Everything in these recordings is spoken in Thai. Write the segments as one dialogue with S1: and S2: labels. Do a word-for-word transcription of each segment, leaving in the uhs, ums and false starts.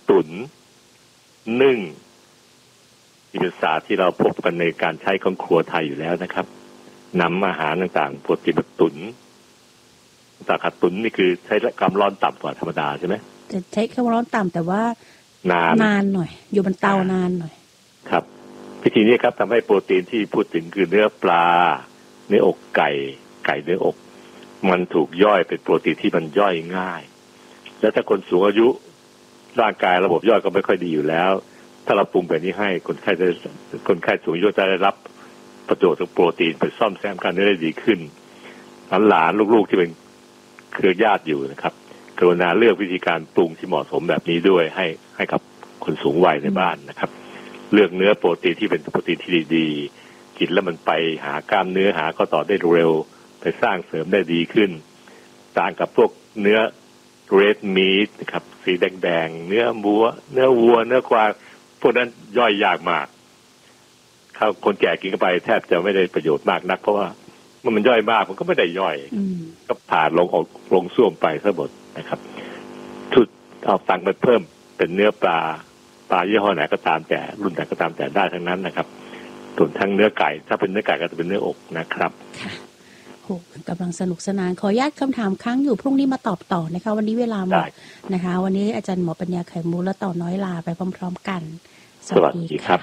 S1: ตุ๋นนึ่งที่เป็นศาสตร์ที่เราพบกันในการใช้ของครัวไทยอยู่แล้วนะครับนำอาหารต่างๆโปรตีนมาตุ๋นตาขัดตุ๋นนี่คือใช้ความร้อนต่ำกว่าธรรมดาใช่ไหม
S2: จะใช้ความร้อนต่ำแต่ว่านานนานหน่อยอยู่บนเตานานหน่อย
S1: ครับวิธีนี้ครับทำให้โปรตีนที่พูดถึงคือเนื้อปลาเนื้ออกไก่ไก่เนื้ออกมันถูกย่อยเป็นโปรตีนที่มันย่อยง่ายแล้วถ้าคนสูงอายุร่างกายระบบย่อยก็ไม่ค่อยดีอยู่แล้วถ้าเราปรุงแบบนี้ให้คนไข้จะคนไข้สูงอายุจะได้รับประโยชน์จากโปรตีนไปซ่อมแซมการได้ดีขึ้นหลานๆลูกๆที่เป็นเครือญาติอยู่นะครับกรุณาเลือกวิธีการปรุงที่เหมาะสมแบบนี้ด้วยให้ให้กับคนสูงวัยในบ้านนะครับเลือกเนื้อโปรตีนที่เป็นโปรตีนที่ดีๆกินแล้วมันไปหากล้ามเนื้อหาข้อต่อได้เร็วไปสร้างเสริมได้ดีขึ้นต่างกับพวกเนื้อ red meat นะครับสีแดงๆเนื้อวัวเนื้อวัวเนื้อกวางพวกนั้นย่อยยากมากข้าวคนแก่กินเข้าไปแทบจะไม่ได้ประโยชน์มากนักเพราะว่าเมื่อมันย่อยมากมันก็ไม่ได้ย่อยก็ผ่านลงออกลงส้วมไปซะหมดนะครับชุดเอาตังค์ไปเพิ่มเป็นเนื้อปลาปลายี่ห้อไหนก็ตามแต่รุ่นไหนก็ตามแต่ได้ทั้งนั้นนะครับส่วนทั้งเนื้อไก่ถ้าเป็นเนื้อไก่ก็จะเป็นเนื้ออกนะครับ
S2: ค่ะโหกำลังสนุกสนานขออนุญาตคำถามค้างอยู่พรุ่งนี้มาตอบต่อนะคะวันนี้เวลาหมดนะคะวันนี้อาจารย์หมอปัญญาไข่มุกและต่อน้อยลาไปพร้อมๆกัน
S1: สวัสดีครับ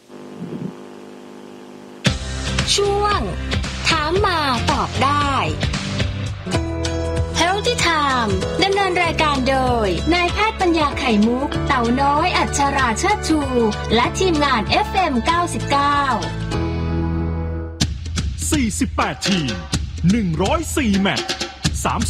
S3: ช่วงถามมาตอบได้ Healthy Time ดำเนินรายการโดยนายแพทย์ปัญญาไข่มุกเต่าน้อยอัชราเชิดชูและทีมงาน เอฟ เอ็ม เก้าสิบเก้า
S4: สี่สิบแปด ทีม หนึ่งร้อยสี่ แมตช์